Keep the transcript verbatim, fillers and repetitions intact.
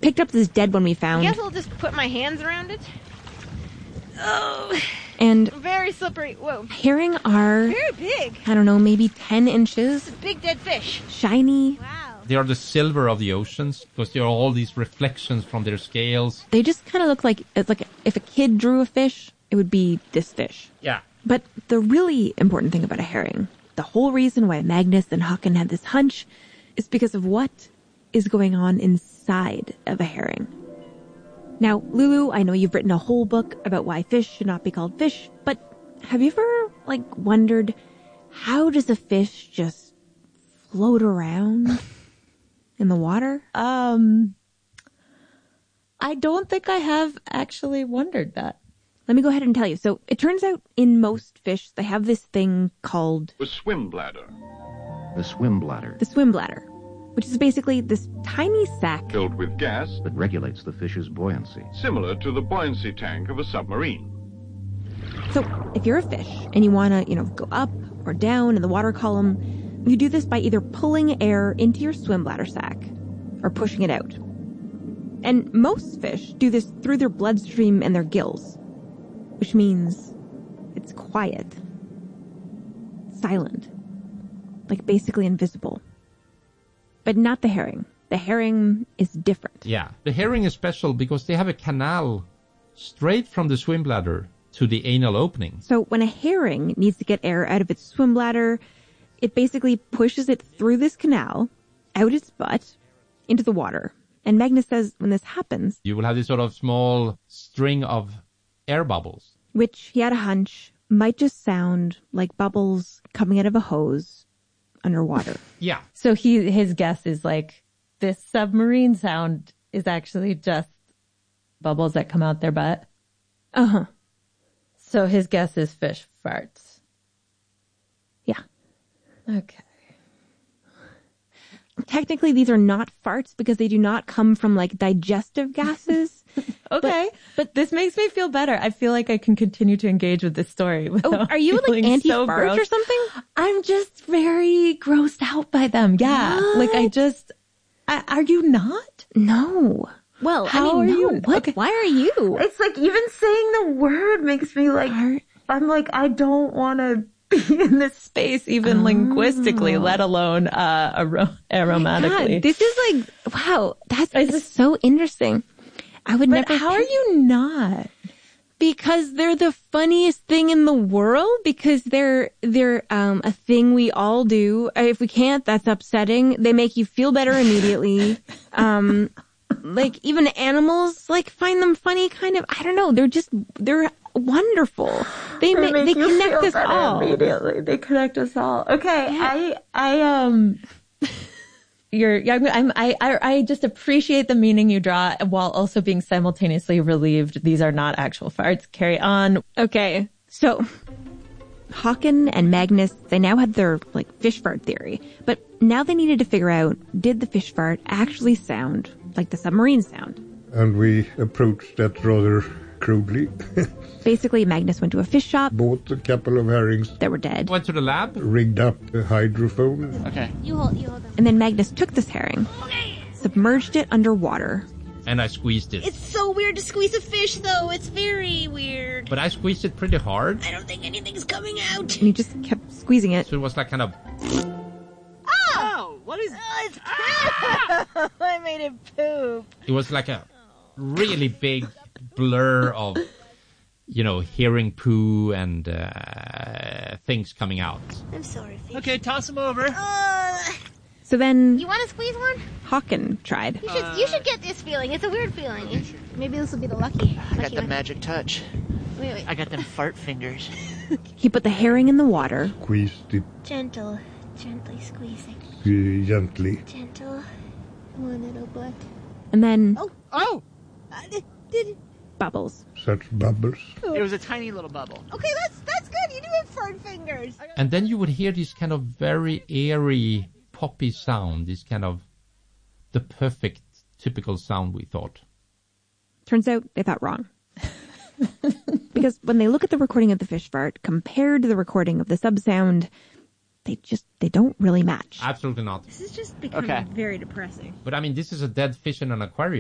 picked up this dead one we found. I guess I'll just put my hands around it. Oh, and very slippery. Whoa. Herring are very big. I don't know, maybe ten inches. It's a big dead fish. Shiny. Wow. They are the silver of the oceans because there are all these reflections from their scales. They just kind of look like it's like if a kid drew a fish, it would be this fish. Yeah. But the really important thing about a herring, the whole reason why Magnus and Håkon had this hunch, is because of what is going on inside of a herring. Now, Lulu, I know you've written a whole book about why fish should not be called fish, but have you ever, like, wondered how does a fish just float around in the water? Um, I don't think I have actually wondered that. Let me go ahead and tell you. So it turns out in most fish, they have this thing called the swim bladder. The swim bladder. The swim bladder, which is basically this tiny sac filled with gas that regulates the fish's buoyancy. Similar to the buoyancy tank of a submarine. So if you're a fish and you want to, you know, go up or down in the water column, you do this by either pulling air into your swim bladder sac or pushing it out. And most fish do this through their bloodstream and their gills, which means it's quiet, silent, like basically invisible. But not the herring. The herring is different. Yeah, the herring is special because they have a canal straight from the swim bladder to the anal opening. So when a herring needs to get air out of its swim bladder, it basically pushes it through this canal, out its butt, into the water. And Magnus says when this happens, you will have this sort of small string of air bubbles, which he had a hunch might just sound like bubbles coming out of a hose underwater. Yeah. So he his guess is like this submarine sound is actually just bubbles that come out their butt. Uh-huh. So his guess is fish farts. Yeah. Okay. Technically, these are not farts because they do not come from, like, digestive gases. Okay. But, but this makes me feel better. I feel like I can continue to engage with this story. Oh, are you, like, anti-fart so or something? I'm just very grossed out by them. Yeah. What? Like, I just... I, are you not? No. Well, How I mean, are no. you? What? Okay. Why are you? It's like even saying the word makes me like... Fart. I'm like, I don't want to be in this space even oh. linguistically, let alone uh, aro- aromatically. God, this is like, wow, that's is this so interesting. I would but never. How are you not? Because they're the funniest thing in the world. Because they're they're um, a thing we all do. If we can't, that's upsetting. They make you feel better immediately. um, like even animals like find them funny. Kind of. I don't know. They're just they're. Wonderful. They they, ma- they connect us all. Immediately. They connect us all. Okay, yeah. I I um you're I'm, I'm I I I just appreciate the meaning you draw while also being simultaneously relieved these are not actual farts. Carry on. Okay. So Håkon and Magnus, they now had their like fish fart theory, but now they needed to figure out, did the fish fart actually sound like the submarine sound? And we approached that rather crudely. Basically, Magnus went to a fish shop, bought a couple of herrings that were dead, went to the lab, rigged up a hydrophone. Okay. You hold, you hold them. And then Magnus took this herring, submerged it underwater, and I squeezed it. It's so weird to squeeze a fish, though. It's very weird. But I squeezed it pretty hard. I don't think anything's coming out. And he just kept squeezing it. So it was like kind of... Oh! What is... Oh, it's poop! I made it poop. It was like a really big blur of, you know, hearing poo and uh, things coming out. I'm sorry, fish. Okay, toss them over. Uh, so then... You want to squeeze one? Håkon tried. You should, uh, you should get this feeling. It's a weird feeling. Maybe this will be the lucky. I got lucky the one. magic touch. Wait, wait. I got them fart fingers. He put the herring in the water. Squeezed it. Gentle. Gently squeezing. Uh, gently. Gentle. One little butt. And then... Oh! Oh! Uh, did, did... Bubbles. Such bubbles. It was a tiny little bubble. Okay, that's that's good. You do have fart fingers. And then you would hear this kind of very airy, poppy sound. This kind of the perfect, typical sound, we thought. Turns out they thought wrong. Because when they look at the recording of the fish fart compared to the recording of the sub sound, they just, they don't really match. Absolutely not. This is just becoming okay. very depressing. But I mean, this is a dead fish in an aquarium.